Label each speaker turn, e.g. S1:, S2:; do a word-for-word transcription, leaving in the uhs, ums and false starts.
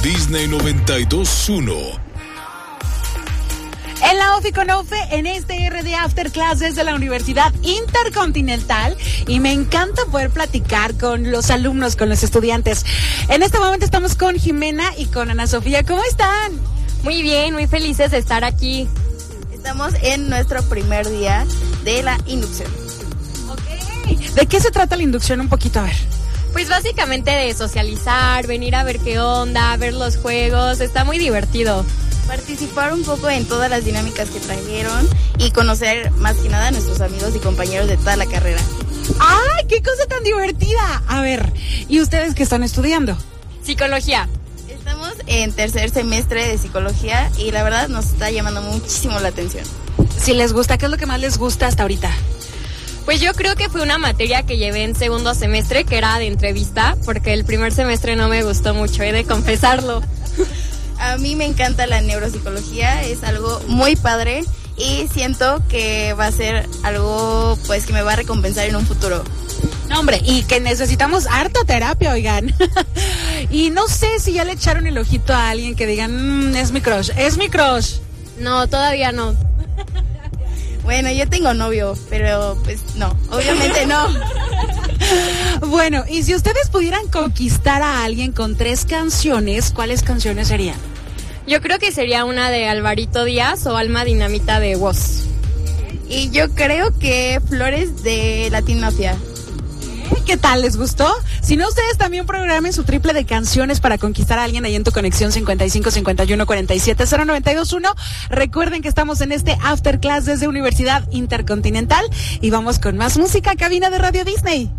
S1: Disney noventa y dos punto uno.
S2: En la O F I con O F E, en este R D After Class desde la Universidad Intercontinental, y me encanta poder platicar con los alumnos, con los estudiantes. En este momento estamos con Jimena y con Ana Sofía. ¿Cómo están?
S3: Muy bien, muy felices de estar aquí.
S4: Estamos en nuestro primer día de la inducción.
S2: Ok. ¿De qué se trata la inducción? Un poquito, a ver.
S3: Pues básicamente de socializar, venir a ver qué onda, ver los juegos, está muy divertido.
S4: Participar un poco en todas las dinámicas que trajeron y conocer más que nada a nuestros amigos y compañeros de toda la carrera.
S2: ¡Ay, qué cosa tan divertida! A ver, ¿y ustedes qué están estudiando?
S3: Psicología.
S4: Estamos en tercer semestre de psicología y la verdad nos está llamando muchísimo la atención.
S2: Si les gusta, ¿qué es lo que más les gusta hasta ahorita?
S3: Pues yo creo que fue una materia que llevé en segundo semestre, que era de entrevista, porque el primer semestre no me gustó mucho, he de confesarlo.
S4: A mí me encanta la neuropsicología, es algo muy padre y siento que va a ser algo pues que me va a recompensar en un futuro.
S2: No, hombre, y que necesitamos harta terapia, oigan. Y no sé si ya le echaron el ojito a alguien que digan, mmm, es mi crush, es mi crush.
S3: No, todavía no.
S4: Bueno, yo tengo novio, pero pues no, obviamente no.
S2: Bueno, y si ustedes pudieran conquistar a alguien con tres canciones, ¿cuáles canciones serían?
S3: Yo creo que sería una de Alvarito Díaz o Alma Dinamita de Woz.
S4: Y yo creo que Flores de Latin Mafia.
S2: ¿Qué tal? ¿Les gustó? Si no, ustedes también programen su triple de canciones para conquistar a alguien ahí en tu conexión cincuenta y cinco cincuenta y uno cuarenta y siete cero noventa y dos uno. Recuerden que estamos en este After Class desde Universidad Intercontinental y vamos con más música, cabina de Radio Disney.